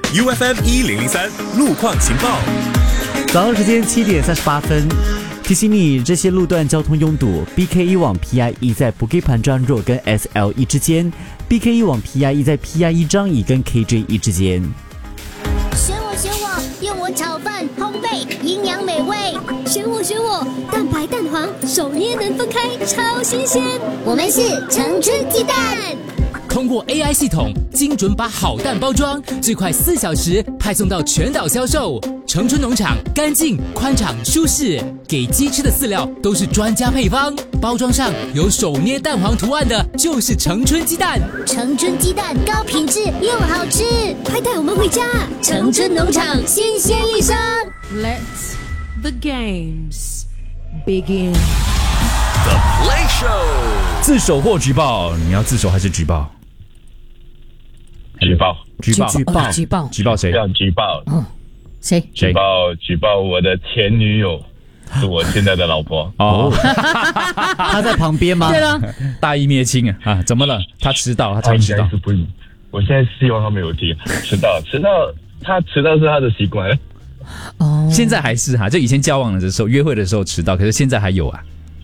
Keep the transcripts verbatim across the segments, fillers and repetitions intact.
U F M 一零零三路况情报。 早上时间七点三十八分，提醒你这些路段交通拥堵。B K 一 往 P I E 在 Bukit Panjang Road 跟 S L E 之间 ，B K 一 往 P I E 在 P I E 张椅跟 K J E 之间。 选我选我，用我炒饭烘焙，营养美味。选我选我，蛋白蛋黄，手捏能分开，超新鲜。我们是成春鸡蛋。 通过 A I 系统，精准把好蛋包装，最快四小时派送到全岛销售。成春农场干净、宽敞、舒适，给鸡吃的饲料都是专家配方，包装上有手捏蛋黄图案的，就是成春鸡蛋。 成春鸡蛋高品质又好吃，快带我们回家！成春农场新鲜一生。 Let the games begin. The Play Show， 自首或举报，你要自首还是举报？ 举报， 举报， 举报，举报， 举报谁？ 要举报， 嗯，谁？ 举报举报我的前女友，是我现在的老婆。 哦， 他在旁边吗？ 对了， 大义灭亲啊！啊，怎么了？他迟到，他常迟到。 是不？我现在希望他没有听，迟到，迟到，他迟到是他的习惯。 哦， 现在还是哈，就以前交往的时候、约会的时候迟到，可是现在还有啊。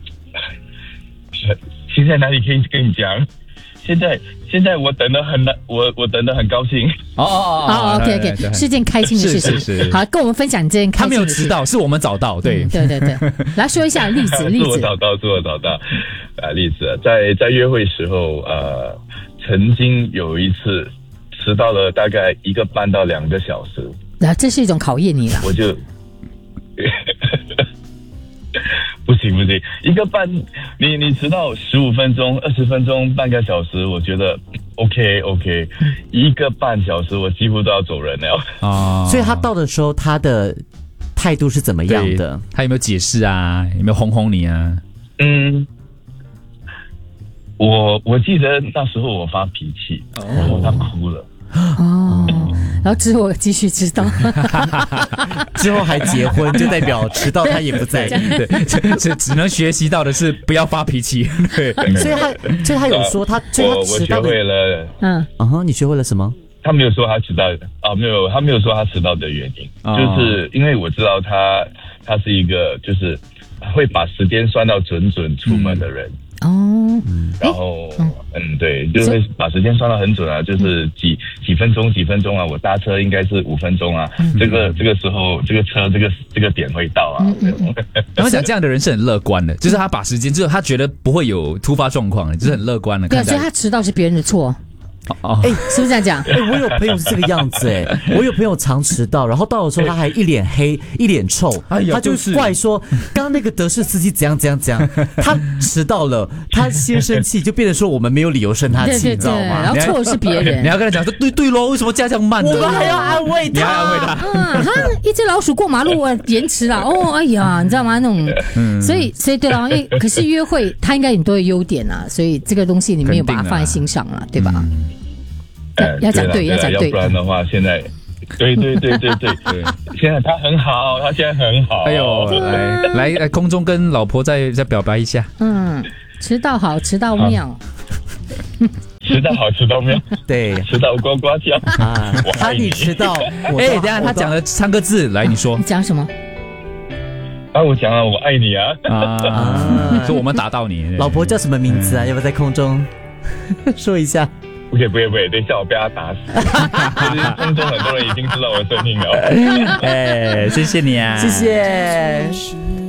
现在哪里可以跟你讲？现在现在我等得很难，我我等得很高兴。 哦哦哦 ，OK OK， 是件开心的事情。 是是是好，跟我们分享这件开他没心的事。 有迟到，是我们找到。对， 嗯对对对，来说一下例子，例是我子。 找到，是我找到。啊，例子在在约会时候，呃，曾经有一次迟到了大概一个半到两个小时。 啊，这是一种考验你了。 我就不行不行，一个半，你你迟到十五分钟、二十分钟、半个小时，我觉得 OK OK， 一个半小时我几乎都要走人了。 啊， 所以他到的时候，他的态度是怎么样的？ 他有没有解释啊？有没有哄哄你啊？ 嗯，我我记得那时候我发脾气，然后他哭了。 哦，然后之后继续知道， 之后还结婚，就代表迟到他也不在意。 对，只只能学习到的是不要发脾气。对， 所以他，所以他有说他，所以他我我学迟到的。 会了。 嗯， 啊哈，你学会了什么？ 他没有说他迟到啊，没有，他没有说他迟到的原因， 哦就是因为我知道他他是一个就是会把时间算到准准出门的人。 哦， 然后，嗯，对，就会把时间算得很准啊，就是几几分钟几分钟啊，我搭车应该是五分钟啊，这个这个时候这个车这个这个点会到啊。 他们讲这样的人是很乐观的，就是他把时间，就是他觉得不会有突发状况的，就是很乐观的。 对啊， 看起来所以他迟到是别人的错， 哦， 哎、 是不是这样讲？ 哎、我有朋友是这个样子哎、我有朋友常迟到，然后到的时候他还一脸黑，一脸臭， 哎呀他就就是怪说刚刚那个德士司机怎样怎样怎样，他迟到了，他先生气，就变成说我们没有理由生他气， 对对对， 你知道吗？ 然后错的是别你人。 要跟他讲说，对对咯，为什么加这样慢的？ 我们还要安慰你还要安慰他。 他。 嗯，哈，一只老鼠过马路啊，延迟了。哦，哎呀，你知道吗？那种， 嗯所以，所以对了，因为可是约会，它应该有很多的优点啊，所以这个东西你没有把它放在心上了，对吧？ 呃要讲对， 啦要讲对要不。然的话，现在，对对对对对对，现在他很好，他现在很好。 哎呦，来来来，空中跟老婆再再表白一下。 嗯，迟到好，迟到妙。 迟到好，迟到没有？ 对迟到呱呱叫。 啊，他我爱你你迟到，我哎， 都等一下我都他讲了三个字，来你说你讲什么？ 啊，我讲了，我爱你啊。 啊，说我们打到你， 老婆叫什么名字啊？要不要在空中说一下？ 不可以，不可以，不可以，等一下我被他打死。其实空中很多人已经知道我的声音了。 哎，谢谢你啊， 谢谢。